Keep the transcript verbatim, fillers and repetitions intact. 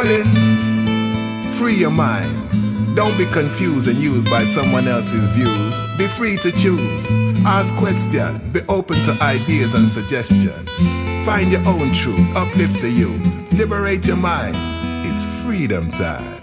calling. Free your mind. Don't be confused and used by someone else's views. Be free to choose. Ask questions. Be open to ideas and suggestions. Find your own truth. Uplift the youth. Liberate your mind. It's freedom time.